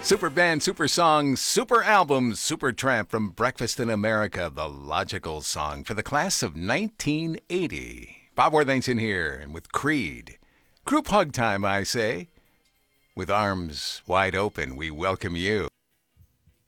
Super band, super songs, super albums, super tramp from Breakfast in America, the logical song for the class of 1980. Bob Worthington here, and with Creed. Group hug time, I say. With arms wide open, we welcome you.